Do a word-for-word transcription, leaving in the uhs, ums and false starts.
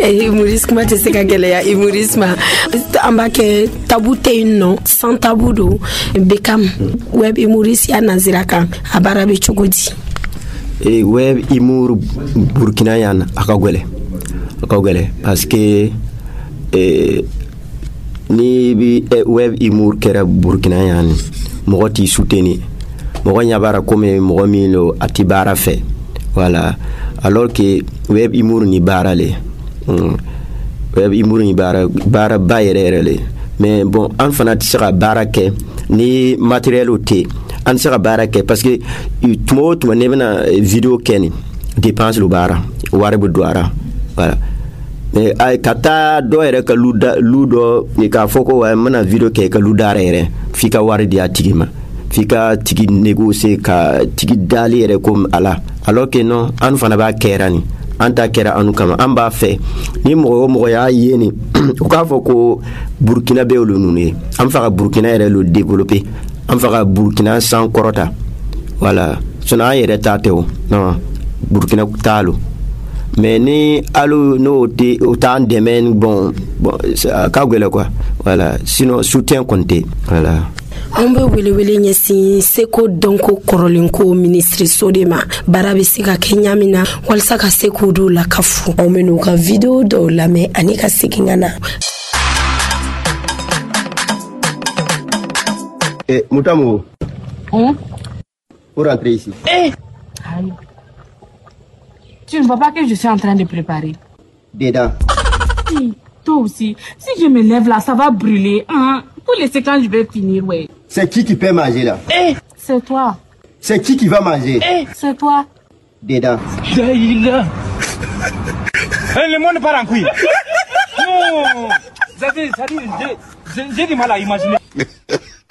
Humoriste kuma tɛ se ka gɛlɛya humorisme an b'a kɛ tabu tɛ yen nɔ sans tabu don Beckham web humoriste ya nazira kan a baara bɛ cogo di? E web humour Burkina yan a ka gɛlɛn a ka gɛlɛn parce que eh, ni bi web humour kɛra Burkina yan mɔgɔ t'i soutenir mɔgɔ ɲa baara comme mɔgɔ min lo a ti baara fɛ voilà alors que web humour ni baara le mm. web humour ni baara baara ba yɛrɛ yɛrɛ le mais bon an fana tɛ se ka baara kɛ ni matériel o tɛ an tɛ se ka baara kɛ parce que tuma o tuma ne bɛna vidéo kɛ ni dépense lo baara wari bɛ don a la voilà mais ay ka taa dɔ yɛrɛ ka lu da lu dɔ ni k'a fɔ ko wa n bɛna vidéo kɛ ka lu da yɛrɛ f'i ka wari di a tigi ma f'i ka tigi négocier ka tigi dali yɛrɛ comme ala alors que non an fana b'a kɛra ni an ta kɛra anu kama an b'a fɛ ni mɔgɔ o mɔgɔ y'a ye ni o k'a fɔ ko Burkina bɛ olu ninnu ye an fɛ ka Burkina yɛrɛ lo développer an fɛ ka Burkina san kɔrɔta voilà sinon an yɛrɛ ta tɛ o non Burkina t'a lo mais ni alu no te o t'an dɛmɛ bon bon ka gɛlɛn quoi voilà sinon soutien compté voilà. An bɛ welewele ɲɛsin seko dɔnko kɔrɔlenko ministriso de ma baara bɛ se ka kɛ ɲa min na walasa ka se k'o dɔw lakafu anw bɛ n'u ka video dɔw lamɛn ani ka segin ka na. Eh, Moutamo. Hum? Pour rentrer ici. Eh! Aïe. Tu ne vois pas que je suis en train de préparer? Dedans. Oui, toi aussi. Si je me lève là, ça va brûler. Hein? Pour laisser quand je vais finir, ouais. C'est qui qui peut manger là? Eh! C'est toi. C'est qui qui va manger? Eh! C'est toi. Dedans. Daïla. Le monde part en couille. Non! J'ai du mal à imaginer.